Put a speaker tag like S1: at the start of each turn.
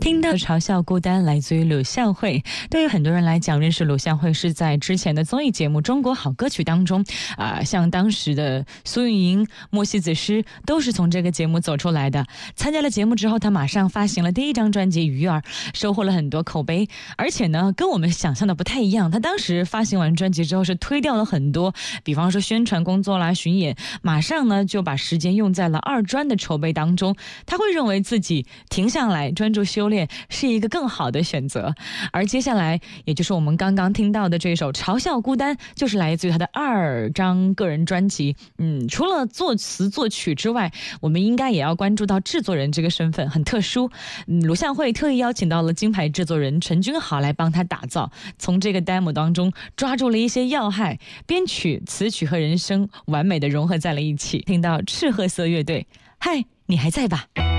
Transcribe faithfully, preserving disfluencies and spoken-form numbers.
S1: 听到嘲笑孤单来自于鲁向蕙，对于很多人来讲，认识鲁向蕙是在之前的综艺节目《中国好歌曲》当中啊、呃，像当时的苏运莹、莫西子诗都是从这个节目走出来的。参加了节目之后，他马上发行了第一张专辑《鱼儿》，收获了很多口碑，而且呢，跟我们想象的不太一样。他当时发行完专辑之后是推掉了很多，比方说宣传工作啦、巡演，马上呢就把时间用在了二专的筹备当中。他会认为自己停下来专注修炼是一个更好的选择。而接下来也就是我们刚刚听到的这首《嘲笑孤单》，就是来自于他的二张个人专辑。嗯，除了作词作曲之外，我们应该也要关注到制作人这个身份很特殊。嗯，鲁向蕙特意邀请到了金牌制作人陈君豪来帮他打造，从这个 demo 当中抓住了一些要害，编曲、词曲和人声完美的融合在了一起。听到赤褐色乐队，嗨，你还在吧？